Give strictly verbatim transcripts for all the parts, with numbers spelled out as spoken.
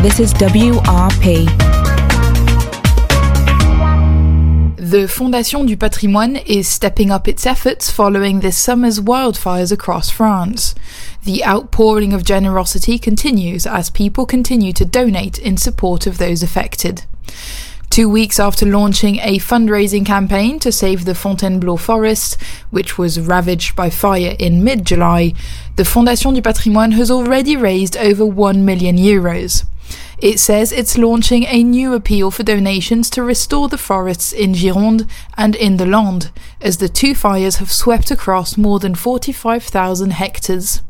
This is W R P. The Fondation du Patrimoine is stepping up its efforts following this summer's wildfires across France. The outpouring of generosity continues as people continue to donate in support of those affected. Two weeks after launching a fundraising campaign to save the Fontainebleau forest, which was ravaged by fire in mid-July, the Fondation du Patrimoine has already raised over one million euros. It says it's launching a new appeal for donations to restore the forests in Gironde and in the Landes, as the two fires have swept across more than forty-five thousand hectares.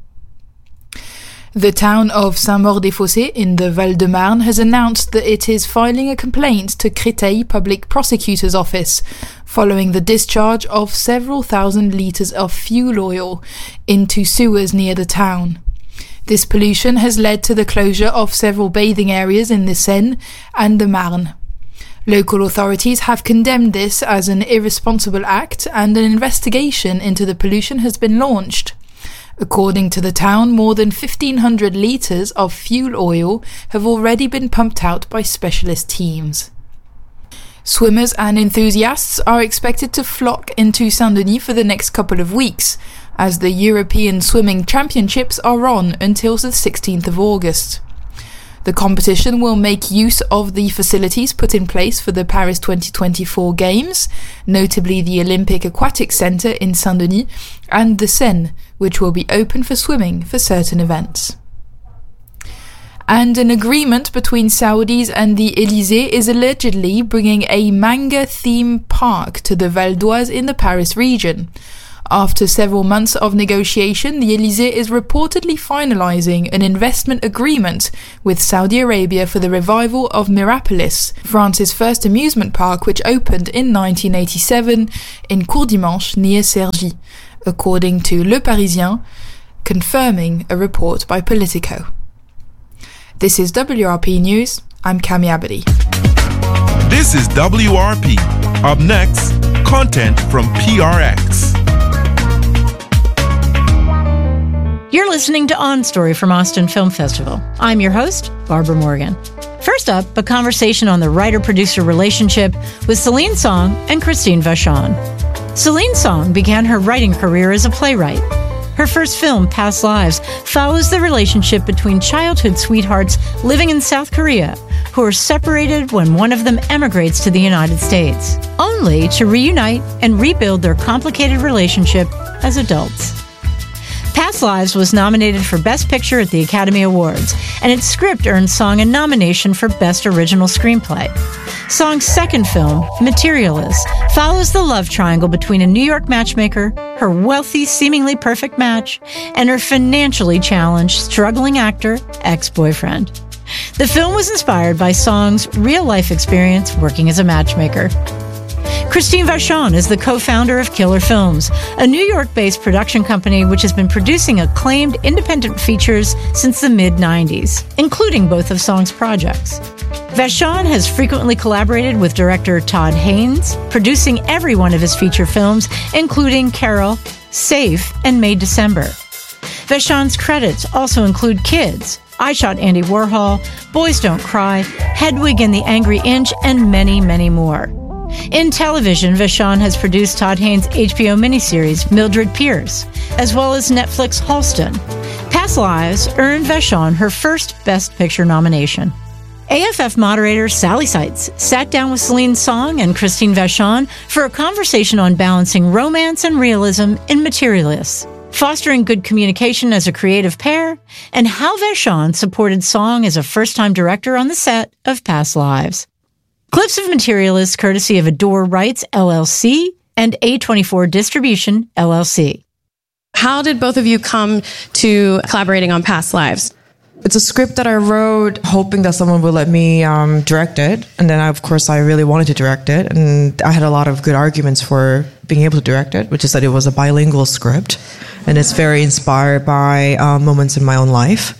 The town of Saint-Maur-des-Fossés in the Val-de-Marne has announced that it is filing a complaint to Créteil Public Prosecutor's Office following the discharge of several thousand litres of fuel oil into sewers near the town. This pollution has led to the closure of several bathing areas in the Seine and the Marne. Local authorities have condemned this as an irresponsible act, and an investigation into the pollution has been launched. According to the town, more than fifteen hundred litres of fuel oil have already been pumped out by specialist teams. Swimmers and enthusiasts are expected to flock into Saint-Denis for the next couple of weeks, as the European Swimming Championships are on until the sixteenth of August. The competition will make use of the facilities put in place for the Paris twenty twenty-four Games, notably the Olympic Aquatic Centre in Saint-Denis and the Seine, which will be open for swimming for certain events. And an agreement between Saudis and the Élysée is allegedly bringing a manga theme park to the Val d'Oise in the Paris region. After several months of negotiation, the Élysée is reportedly finalising an investment agreement with Saudi Arabia for the revival of Mirapolis, France's first amusement park, which opened in nineteen eighty-seven in Courdimanche near Cergy, according to Le Parisien, confirming a report by Politico. This is W R P News. I'm Cami Abadi. This is W R P. Up next, content from P R X. You're listening to On Story from Austin Film Festival. I'm your host, Barbara Morgan. First up, a conversation on the writer-producer relationship with Céline Song and Christine Vachon. Céline Song began her writing career as a playwright. Her first film, Past Lives, follows the relationship between childhood sweethearts living in South Korea, who are separated when one of them emigrates to the United States, only to reunite and rebuild their complicated relationship as adults. Past Lives was nominated for Best Picture at the Academy Awards, and its script earned Song a nomination for Best Original Screenplay. Song's second film, Materialist, follows the love triangle between a New York matchmaker, her wealthy, seemingly perfect match, and her financially challenged, struggling actor, ex-boyfriend. The film was inspired by Song's real-life experience working as a matchmaker. Christine Vachon is the co-founder of Killer Films, a New York-based production company which has been producing acclaimed independent features since the mid nineties, including both of Song's projects. Vachon has frequently collaborated with director Todd Haynes, producing every one of his feature films, including Carol, Safe, and May December. Vachon's credits also include Kids, I Shot Andy Warhol, Boys Don't Cry, Hedwig and the Angry Inch, and many, many more. In television, Vachon has produced Todd Haynes' H B O miniseries Mildred Pierce, as well as Netflix Halston. Past Lives earned Vachon her first Best Picture nomination. A F F moderator Sally Seitz sat down with Céline Song and Christine Vachon for a conversation on balancing romance and realism in Materialists, fostering good communication as a creative pair, and how Vachon supported Song as a first-time director on the set of Past Lives. Clips of Materialists courtesy of Adore Rights, L L C, and A twenty-four Distribution, L L C. How did both of you come to collaborating on Past Lives? It's a script that I wrote hoping that someone would let me um, direct it. And then, I, of course, I really wanted to direct it. And I had a lot of good arguments for being able to direct it, which is that it was a bilingual script. And it's very inspired by uh, moments in my own life.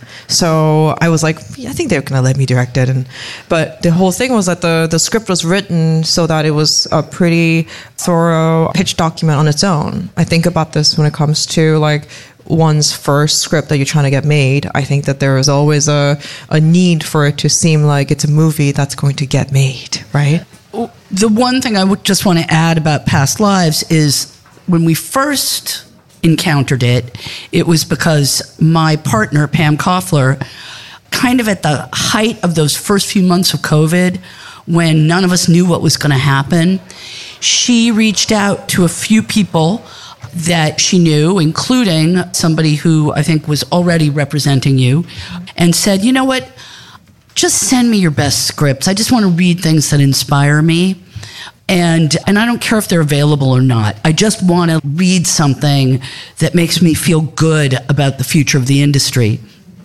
So I was like, yeah, I think they're going to let me direct it. And But the whole thing was that the, the script was written so that it was a pretty thorough pitch document on its own. I think about this when it comes to, like, one's first script that you're trying to get made, I think that there is always a, a need for it to seem like it's a movie that's going to get made, right? The one thing I would just want to add about Past Lives is when we first encountered it, it was because my partner, Pam Koffler, kind of at the height of those first few months of COVID, when none of us knew what was going to happen, she reached out to a few people that she knew, including somebody who I think was already representing you, and said, you know what, just send me your best scripts. I just want to read things that inspire me. And and I don't care if they're available or not. I just want to read something that makes me feel good about the future of the industry.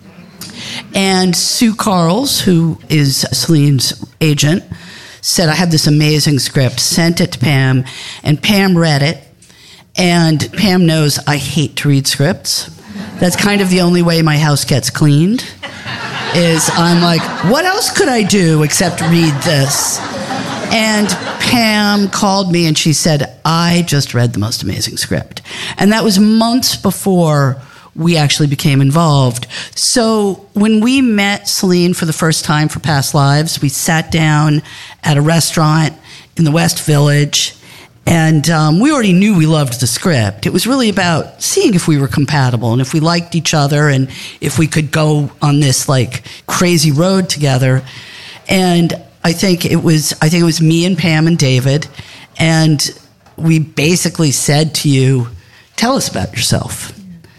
And Sue Carls, who is Celine's agent, said, I have this amazing script, sent it to Pam, and Pam read it. And Pam knows I hate to read scripts. That's kind of the only way my house gets cleaned, is I'm like, what else could I do except read this? And Pam called me and she said, I just read the most amazing script. And that was months before we actually became involved. So when we met Celine for the first time for Past Lives, we sat down at a restaurant in the West Village, and um, we already knew we loved the script. It was really about seeing if we were compatible and if we liked each other and if we could go on this like crazy road together. And I think it was I think it was me and Pam and David, and we basically said to you, tell us about yourself.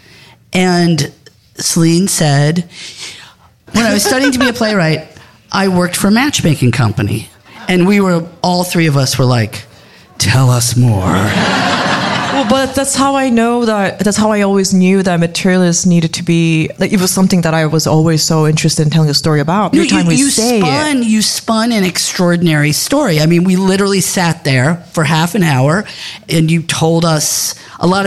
And Celine said, when I was studying to be a playwright, I worked for a matchmaking company. And we were, all three of us were like, tell us more. Well, but that's how I know that, that's how I always knew that Materialist needed to be, like, it was something that I was always so interested in telling a story about. Every time you, we you say spun, it. You spun an extraordinary story. I mean, we literally sat there for half an hour and you told us, a lot of